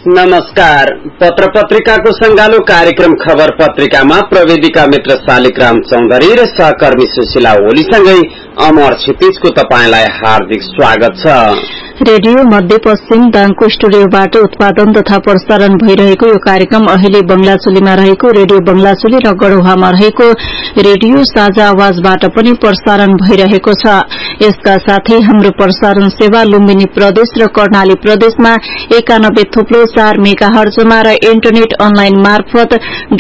नमस्कार। पत्र पत्रिकाको संगालो कार्यक्रम खबर पत्रिकामा प्रविधिका मित्र शालिग्राम चौधरी र सहकर्मी सुशीला ओलीसँगै अमर क्षितिजको तपाईंलाई हार्दिक स्वागत छ। रेडियो मध्यपश्चिम दाङको स्टुडियोबाट उत्पादन तथा प्रसारण भइरहेको यो कार्यक्रम अहिले बंगलाचुलीमा रहेको रेडियो बंगलाचुली र गढौहामा रहेको रेडियो साझा आवाजबाट पनि प्रसारण भइरहेको छ। यसका साथै हाम्रो प्रसारण सेवा लुम्बिनी प्रदेश र कर्णाली प्रदेशमा 91.4 मेगाहर्जमा र इन्टरनेट अनलाइन मार्फत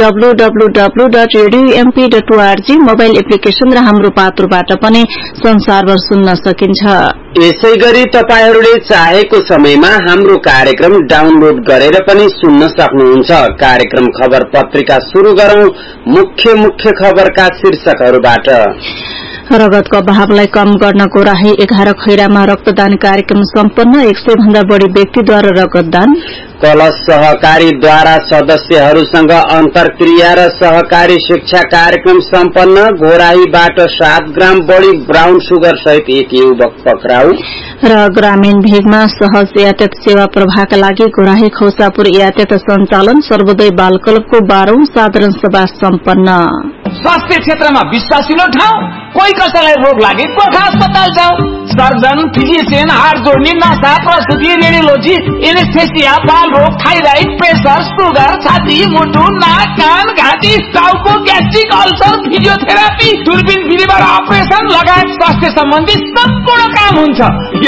www.radiomp.org मोबाइल एप्लिकेशन र हाम्रो पात्रोबाट पनि संसारभर सुन्न सकिन्छ। यसैगरी तपाईहरूले चाहेको समयमा हाम्रो कार्यक्रम डाउनलोड गरेर पनि सुन्न सक्नुहुन्छ। कार्यक्रम खबर पत्रिका शुरू गरौं मुख्य खबरका शीर्षकहरूबाट। रगतको अभावलाई कम गर्नको राही 11 खैरामा रक्तदान कार्यक्रम सम्पन्न। 100 भन्दा बढ़ी व्यक्तिद्वारा रगतदान। कलश सहकारीद्वारा सदस्यहरूसँग अन्तर्क्रिया र सहकारी शिक्षा कार्यक्रम सम्पन्न। घोराहीबाट 7 ग्राम बढ़ी ब्राउन सुगर सहित एक युवक पक्राउ। र ग्रामीण भेगमा सहज यातायात सेवा प्रवाहका लागि घोराही खौसापुर यातायात सञ्चालन सर्वोदय बाल क्लबको 12औं साधारण सभा सम्पन्न। स्वास्थ्य क्षेत्रमा विश्वासिलो ठाउँ, कोही कसैलाई रोग लागे गोर्खा अस्पताल जाऊ। सर्जन, फिजिशियन, हात जोड्ने, नसा, प्रसुति, रेडियोलोजी, एनेस्थेसिया, बाल रोग, थाइराइड, प्रेसर, सुगर, छाती, मुटु, नाक, कान, घाँटी, टाउको, ग्यास्ट्रिक, अल्सर, फिजियोथेरापी, दूरबीन विधिबाट अपरेसन लगायत स्वास्थ्य सम्बन्धी सम्पूर्ण काम हुन्छ।